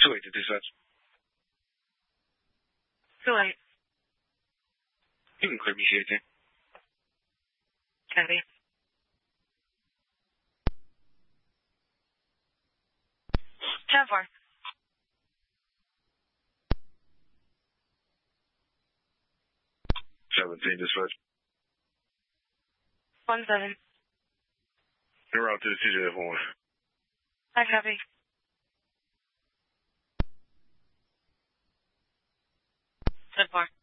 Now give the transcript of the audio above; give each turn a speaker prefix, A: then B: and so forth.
A: 2-8 to dispatch.
B: 2-8.
A: You can clear me 18.
B: Copy. 10-4.
A: 17 dispatch.
B: 1-7.
A: En route to the TJF 1.
B: I copy. 10-4.